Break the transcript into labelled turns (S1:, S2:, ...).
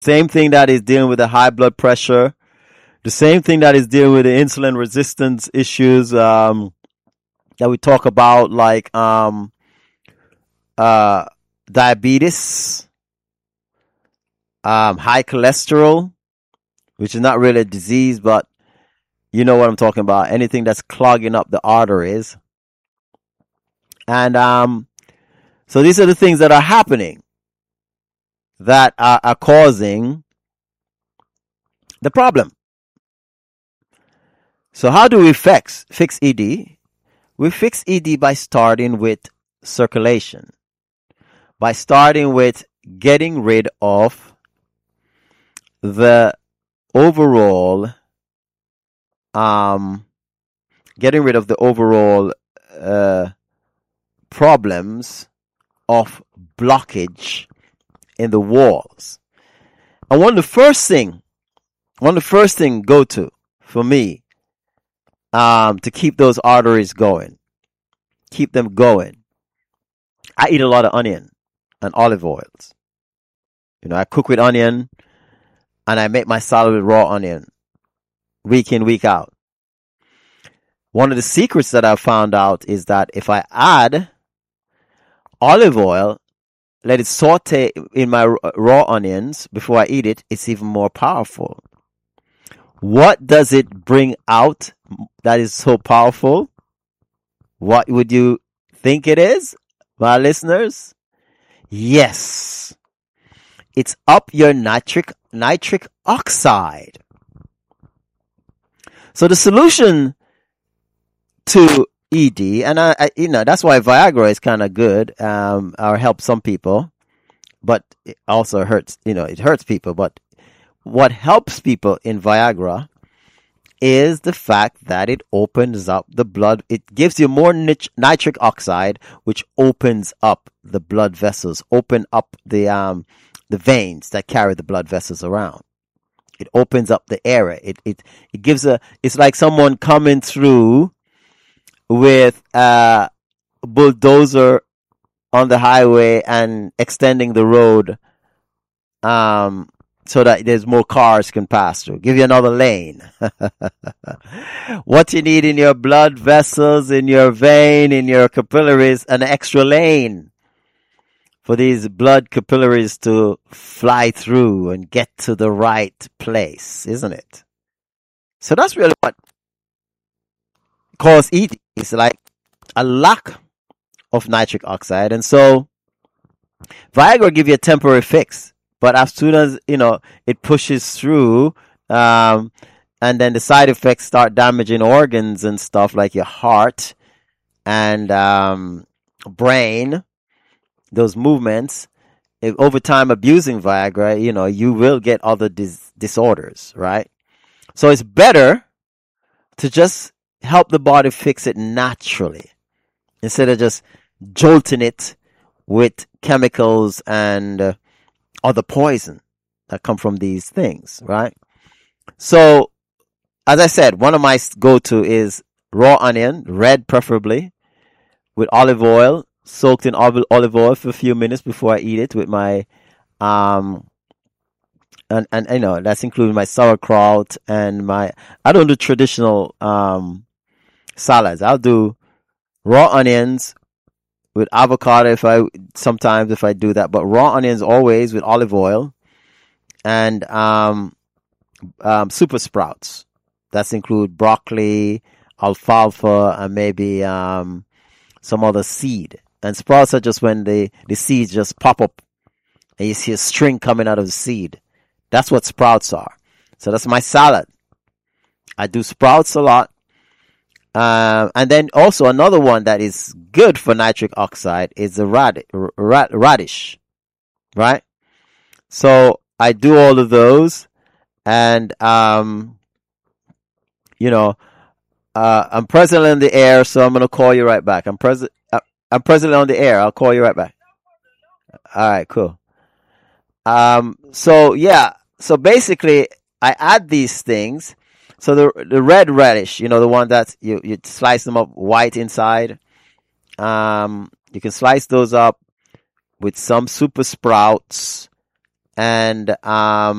S1: same thing that is dealing with the high blood pressure, the same thing that is dealing with the insulin resistance issues that we talk about, like diabetes, high cholesterol, which is not really a disease, but you know what I'm talking about. Anything that's clogging up the arteries. And so these are the things that are happening that are causing the problem. So how do we fix ED? We fix ED by starting with circulation, by starting with getting rid of the overall problems of blockage in the walls. And one of the first thing go to for me to keep those arteries going, keep them going. I eat a lot of onion and olive oils. You know, I cook with onion and I make my salad with raw onion week in, week out. One of the secrets that I've found out is that if I add olive oil, let it saute in my raw onions before I eat it, it's even more powerful. What does it bring out that is so powerful? What would you think it is, my listeners? Yes. It's up your nitric oxide. So the solution to ED, and I that's why Viagra is kind of good, or helps some people, but it also hurts, it hurts people. But what helps people in Viagra is the fact that it opens up the blood. It gives you more nitric oxide, which opens up the blood vessels, open up the veins that carry the blood vessels around. It opens up the area. It gives it's like someone coming through with a bulldozer on the highway and extending the road, so that there's more cars can pass through. Give you another lane. What you need in your blood vessels, in your vein, in your capillaries, an extra lane for these blood capillaries to fly through and get to the right place, isn't it? So that's really what causes ED. It's like a lack of nitric oxide. And so Viagra give you a temporary fix, but as soon as, it pushes through, and then the side effects start damaging organs and stuff like your heart and brain, those movements, if over time abusing Viagra, you will get other disorders, right? So it's better to just help the body fix it naturally instead of just jolting it with chemicals and other poison that come from these things, right? So, as I said, one of my go-to is raw onion, red preferably, with olive oil, soaked in olive oil for a few minutes before I eat it with my, and that's including my sauerkraut and I don't do traditional, salads. I'll do raw onions with avocado sometimes if I do that, but raw onions always with olive oil and, super sprouts. That's include broccoli, alfalfa, and maybe, some other seed. And sprouts are just when the seeds just pop up and you see a string coming out of the seed. That's what sprouts are. So that's my salad. I do sprouts a lot. And then also another one that is good for nitric oxide is the radish, right? So I do all of those, and I'm presently on the air, so I'm gonna call you right back. I'm presently on the air. I'll call you right back. All right, cool. So basically, I add these things. So the red radish, the one that you slice them up white inside. You can slice those up with some super sprouts and